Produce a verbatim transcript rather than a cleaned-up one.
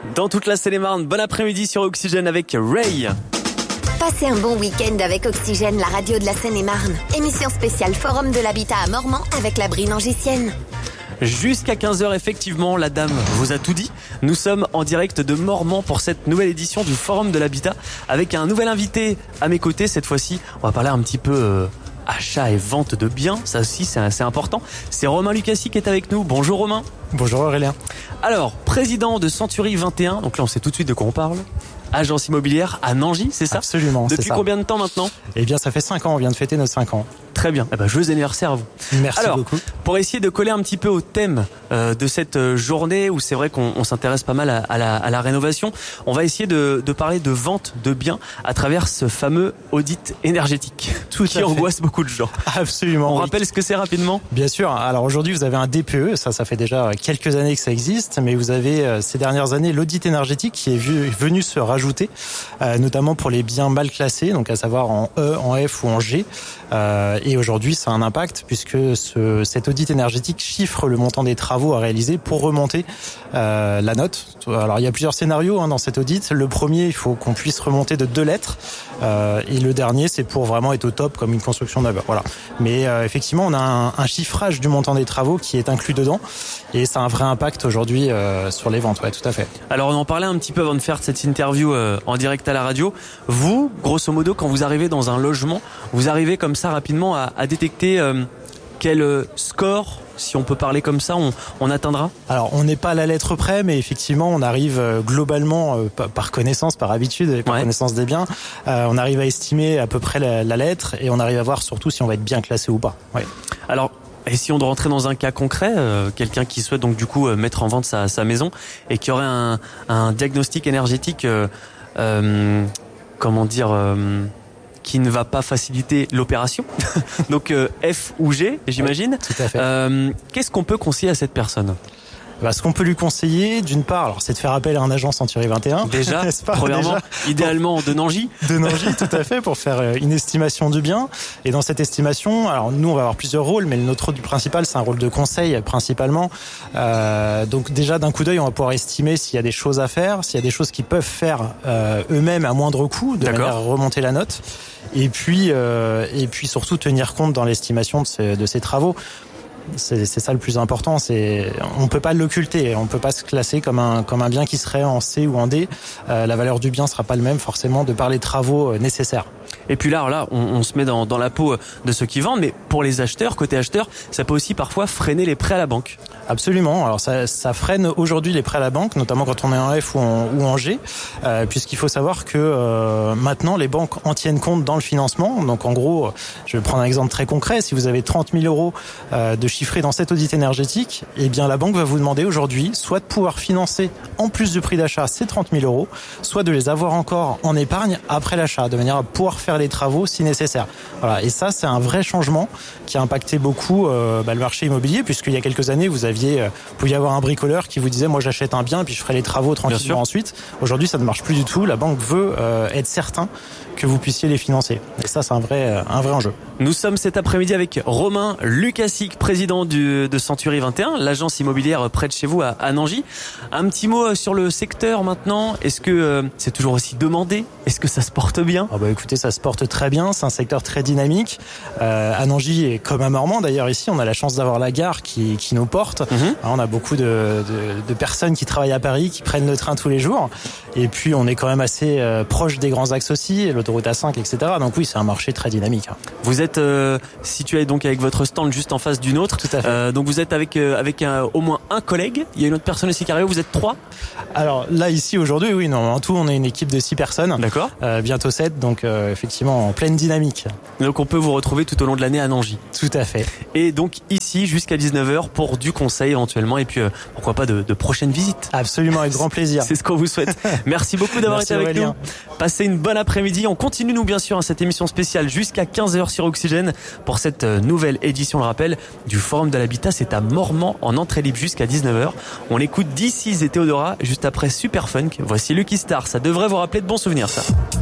Dans toute la Seine-et-Marne, bon après-midi sur Oxygène avec Ray. Passez un bon week-end avec Oxygène, la radio de la Seine-et-Marne. Émission spéciale Forum de l'Habitat à Mormant avec la Brie-Nangissienne. Jusqu'à quinze heures, effectivement, la dame vous a tout dit. Nous sommes en direct de Mormant pour cette nouvelle édition du Forum de l'Habitat avec un nouvel invité à mes côtés. Cette fois-ci, on va parler un petit peu euh, achat et vente de biens. Ça aussi, c'est assez important. C'est Romain Lucassi qui est avec nous. Bonjour Romain. Bonjour Aurélien. Alors, président de Century vingt et un. Donc là, on sait tout de suite de quoi on parle. Agence immobilière à Nangy, c'est ça? Absolument, c'est ça. Depuis combien de temps maintenant? Eh bien, ça fait cinq ans, on vient de fêter nos cinq ans. Très bien, eh ben, joyeux anniversaire à vous. Merci Alors, beaucoup. Pour essayer de coller un petit peu au thème euh, de cette journée, où c'est vrai qu'on on s'intéresse pas mal à, à, la, à la rénovation, on va essayer de, de parler de vente de biens à travers ce fameux audit énergétique Tout qui angoisse beaucoup de gens. Absolument. On oui. rappelle ce que c'est rapidement? Bien sûr. Alors aujourd'hui, vous avez un D P E, ça, ça fait déjà quelques années que ça existe, mais vous avez euh, ces dernières années l'audit énergétique qui est vu, venu se rajouter, euh, notamment pour les biens mal classés, donc à savoir en E, en F ou en G. Euh, et aujourd'hui, ça a un impact puisque ce, cet audit énergétique chiffre le montant des travaux à réaliser pour remonter euh, la note. Alors il y a plusieurs scénarios hein, dans cet audit. Le premier, il faut qu'on puisse remonter de deux lettres, euh, et le dernier, c'est pour vraiment être au top comme une construction neuve. Voilà. Mais euh, effectivement, on a un, un chiffrage du montant des travaux qui est inclus dedans, et ça a un vrai impact aujourd'hui euh, sur les ventes. Ouais, tout à fait. Alors on en parlait un petit peu avant de faire cette interview euh, en direct à la radio. Vous, grosso modo, quand vous arrivez dans un logement, vous arrivez comme ça rapidement à, à détecter euh, quel score, si on peut parler comme ça, on, on atteindra? Alors, on n'est pas à la lettre près, mais effectivement, on arrive globalement, euh, par connaissance, par habitude, et par ouais. connaissance des biens, euh, on arrive à estimer à peu près la, la lettre, et on arrive à voir surtout si on va être bien classé ou pas. Ouais. Alors, et si on doit rentrer dans un cas concret, euh, quelqu'un qui souhaite donc du coup euh, mettre en vente sa, sa maison et qui aurait un, un diagnostic énergétique, euh, euh, comment dire... Euh, qui ne va pas faciliter l'opération, donc euh, F ou G, j'imagine. Oui, tout à fait. Euh, qu'est-ce qu'on peut conseiller à cette personne? Bah, ce qu'on peut lui conseiller, d'une part, alors, c'est de faire appel à un agent Century vingt et un. Déjà, pas, premièrement, déjà, idéalement de Nangy. De Nangy, tout à fait, pour faire une estimation du bien. Et dans cette estimation, alors nous, on va avoir plusieurs rôles, mais notre rôle principal, c'est un rôle de conseil, principalement. Euh, donc déjà, d'un coup d'œil, on va pouvoir estimer s'il y a des choses à faire, s'il y a des choses qu'ils peuvent faire euh, eux-mêmes à moindre coût, de manière à remonter la note. Et puis, euh, et puis surtout tenir compte dans l'estimation de ces, de ces travaux. C'est, c'est ça le plus important. C'est, on peut pas l'occulter. On peut pas se classer comme un comme un bien qui serait en C ou en D. Euh, la valeur du bien sera pas le même forcément de par les travaux nécessaires. Et puis là, alors là, on, on se met dans, dans la peau de ceux qui vendent, mais pour les acheteurs, côté acheteur, ça peut aussi parfois freiner les prêts à la banque. Absolument. Alors ça, ça freine aujourd'hui les prêts à la banque, notamment quand on est en F ou en, ou en G, euh, puisqu'il faut savoir que euh, maintenant les banques en tiennent compte dans le financement. Donc en gros, je vais prendre un exemple très concret. Si vous avez trente mille euros euh, de chiffré dans cet audit énergétique, eh bien la banque va vous demander aujourd'hui soit de pouvoir financer en plus du prix d'achat ces trente mille euros, soit de les avoir encore en épargne après l'achat, de manière à pouvoir faire les travaux si nécessaire. Voilà. Et ça, c'est un vrai changement qui a impacté beaucoup euh, bah, le marché immobilier, puisqu'il y a quelques années, vous aviez, euh, vous pouviez avoir un bricoleur qui vous disait, moi j'achète un bien, puis je ferai les travaux tranquillement ensuite. Aujourd'hui, ça ne marche plus du tout. La banque veut euh, être certain que vous puissiez les financer. Et ça, c'est un vrai, un vrai enjeu. Nous sommes cet après-midi avec Romain Lucassi, président du, de Century vingt et un, l'agence immobilière près de chez vous à, à Nangy. Un petit mot sur le secteur maintenant. Est-ce que euh, c'est toujours aussi demandé? Est-ce que ça se porte bien? Ah bah écoutez, ça se porte très bien. C'est un secteur très dynamique. Euh, à Nangy et comme à Mormant, d'ailleurs ici, on a la chance d'avoir la gare qui, qui nous porte. Mmh. On a beaucoup de, de, de personnes qui travaillent à Paris, qui prennent le train tous les jours. Et puis on est quand même assez euh, proche des grands axes aussi, l'autoroute A cinq, et cetera. Donc oui, c'est un marché très dynamique. Vous êtes euh, situé donc avec votre stand juste en face d'une autre. Tout à fait. Euh, donc vous êtes avec euh, avec un, au moins un collègue. Il y a une autre personne aussi qui arrive. Vous êtes trois? Alors là ici aujourd'hui, oui, non. En tout, on est une équipe de six personnes. D'accord. Euh, bientôt sept, donc euh, effectivement en pleine dynamique. Donc on peut vous retrouver tout au long de l'année à Nangy. Tout à fait. Et donc ici jusqu'à dix-neuf heures pour du conseil éventuellement et puis euh, pourquoi pas de, de prochaines visites. Absolument, avec grand plaisir. C'est ce qu'on vous souhaite. Merci beaucoup d'avoir Merci été avec Aurélien. nous. Passez une bonne après-midi. On continue nous bien sûr hein, cette émission spéciale jusqu'à quinze heures sur Oxygène pour cette euh, nouvelle édition, le rappel, du Forum de l'Habitat. C'est à Mormant en entrée libre jusqu'à dix-neuf heures. On écoute D C et Théodora juste après Super Funk. Voici Lucky Star. Ça devrait vous rappeler de bons souvenirs ça.